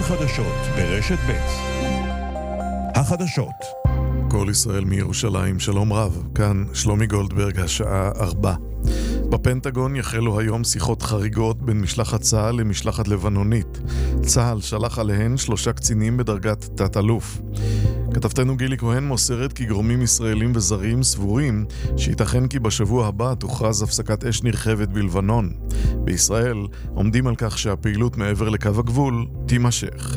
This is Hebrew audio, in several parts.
החדשות ברשת ב'. החדשות. כל ישראל מירושלים, שלום רב, כאן שלומי גולדברג, השעה 4. בפנטגון יחלו היום שיחות חריגות בין משלחת צה"ל למשלחת לבנונית. צה"ל שלח עליהן 3 קצינים בדרגת תת-אלוף. כתבתנו גילי כהן מוסרת כי גורמים ישראלים וזרים סבורים שייתכן כי בשבוע הבא תוכרז הפסקת אש נרחבת בלבנון. בישראל עומדים על כך שהפעילות מעבר לקו הגבול תימשך.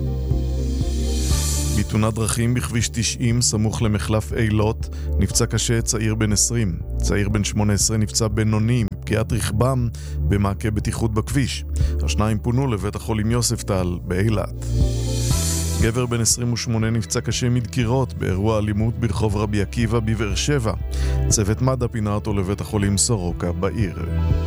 בתאונת דרכים בכביש 90 סמוך למחלף אילות נפצע קשה צעיר בן 20. צעיר בן 18 נפצע בינוני מפגיעת רכבם במעקה בטיחות בכביש. השניים פונו לבית החולים יוספטל באילת. גבר בן 28 נפצע קשה מדקירות באירוע אלימות ברחוב רבי עקיבא בבאר שבע. צוות מד"א פינה אותו לבית החולים סורוקה בעיר.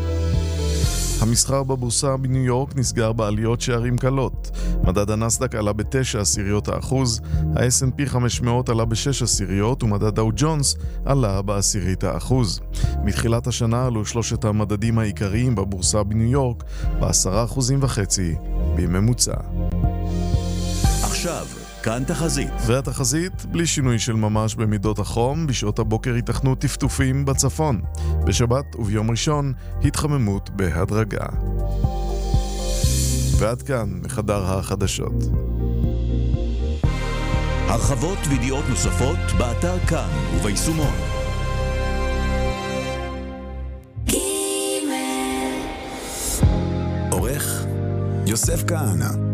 המסחר בבורסה בניו יורק נסגר בעליות שערים קלות. מדד הנסדק עלה ב9%, ה-S&P 500 עלה ב6%, ומדד דאו ג'ונס עלה ב0.1%. מתחילת השנה עלו 3 המדדים העיקריים בבורסה בניו יורק ב10.5% בממוצע. עכשיו, כאן תחזית. והתחזית בלי שינוי של ממש במידות החום, בשעות הבוקר ייתכנו טפטופים בצפון. בשבת וביום ראשון התחממות בהדרגה. ועד כאן מחדר החדשות. הרחבות וידיעות נוספות באתר כאן וביישומון. עורך יוסף כהנא.